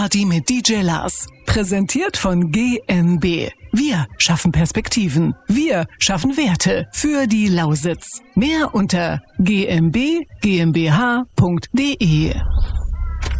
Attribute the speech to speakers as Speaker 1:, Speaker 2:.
Speaker 1: Party mit DJ Lars. Präsentiert von GmbH. Wir schaffen Perspektiven. Wir schaffen Werte für die Lausitz. Mehr unter gmbh.de.